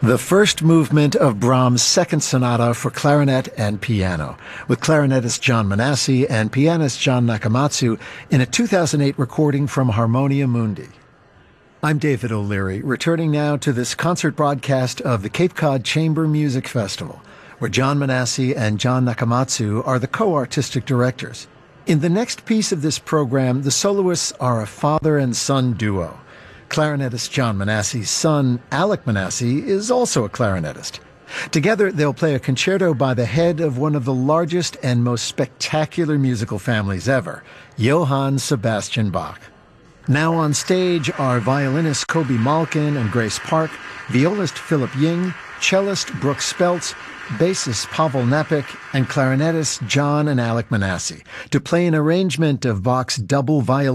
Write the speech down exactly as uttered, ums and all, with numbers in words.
The first movement of Brahms' Second Sonata for clarinet and piano, with clarinetist John Manassi and pianist John Nakamatsu in a two thousand eight recording from Harmonia Mundi. I'm David O'Leary, returning now to this concert broadcast of the Cape Cod Chamber Music Festival, where John Manassi and John Nakamatsu are the co-artistic directors. In the next piece of this program, the soloists are a father and son duo. Clarinetist John Manassi's son, Alec Manassi, is also a clarinetist. Together, they'll play a concerto by the head of one of the largest and most spectacular musical families ever, Johann Sebastian Bach. Now on stage are violinists Kobe Malkin and Grace Park, violist Philip Ying, cellist Brooke Speltz, bassist Pavel Napik, and clarinetists John and Alec Manassi to play an arrangement of Bach's double violin